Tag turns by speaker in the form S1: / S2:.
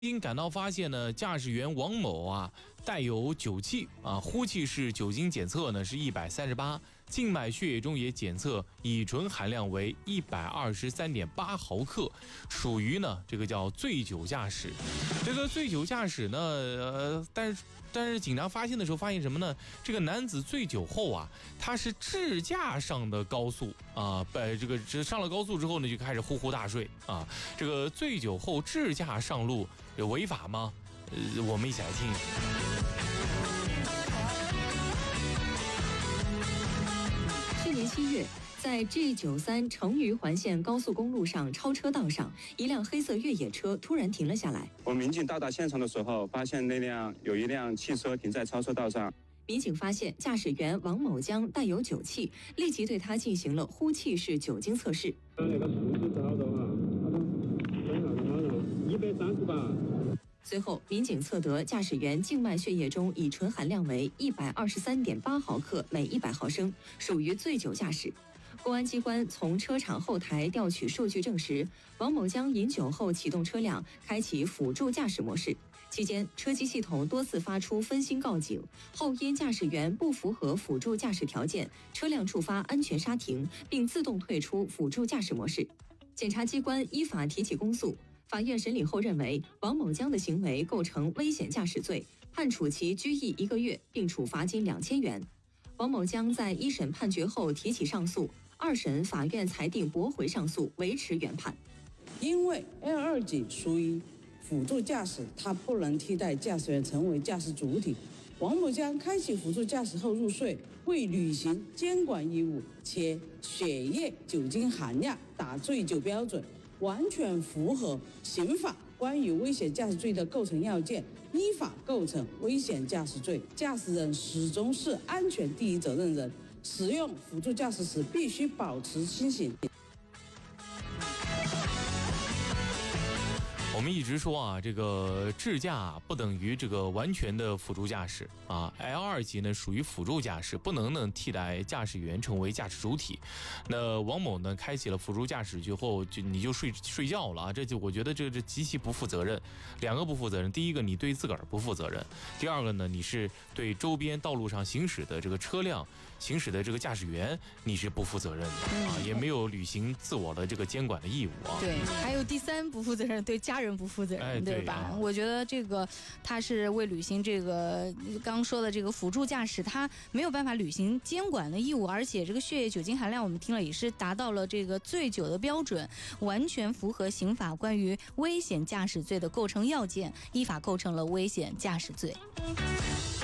S1: 经赶到发现呢，驾驶员王某啊带有酒气啊，呼气式酒精检测呢是138，静脉血液中也检测乙醇含量为123.8毫克，属于呢这个叫醉酒驾驶。这个醉酒驾驶呢，但是警察发现的时候发现什么呢？这个男子醉酒后啊，他是智驾上的高速啊，上了高速之后呢，就开始呼呼大睡啊。这个醉酒后智驾上路有违法吗？我们一起来听。
S2: 去年7月，在 G93 成渝环线高速公路上超车道上，一辆黑色越野车突然停了下来。
S3: 我们民警到达现场的时候，发现有一辆汽车停在超车道上。
S2: 民警发现驾驶员王某江带有酒气，立即对他进行了呼气式酒精测试。
S4: 那个数字找到哈，138。
S2: 随后，民警测得驾驶员静脉血液中乙醇含量为123.8毫克每100毫升，属于醉酒驾驶。公安机关从车厂后台调取数据证实，王某江饮酒后启动车辆，开启辅助驾驶模式。期间，车机系统多次发出分心告警，后因驾驶员不符合辅助驾驶条件，车辆触发安全刹停，并自动退出辅助驾驶模式。检察机关依法提起公诉。法院审理后认为，王某江的行为构成危险驾驶罪，判处其拘役1个月，并处罚金2000元。王某江在一审判决后提起上诉，二审法院裁定驳回上诉，维持原判。
S5: 因为 L2级属于辅助驾驶，它不能替代驾驶员成为驾驶主体。王某江开启辅助驾驶后入睡，未履行监管义务，且血液酒精含量达醉酒标准，完全符合刑法关于危险驾驶罪的构成要件，依法构成危险驾驶罪。驾驶人始终是安全第一责任人，使用辅助驾驶时必须保持清醒。
S1: 我们一直说啊，这个智驾不等于这个完全的辅助驾驶啊 ，L2级呢属于辅助驾驶，不能替代驾驶员成为驾驶主体。那王某呢开启了辅助驾驶之后，你就睡觉了啊，我觉得这极其不负责任。两个不负责任，第一个你对自个儿不负责任，第二个呢你是对周边道路上行驶的这个车辆行驶的这个驾驶员你是不负责任的啊，也没有履行自我的这个监管的义务啊。
S6: 对，还有第三不负责任，对家人不负责任，对吧？我觉得这个他是为履行这个刚说的这个辅助驾驶，他没有办法履行监管的义务，而且这个血液酒精含量我们听了也是达到了这个醉酒的标准，完全符合刑法关于危险驾驶罪的构成要件，依法构成了危险驾驶罪。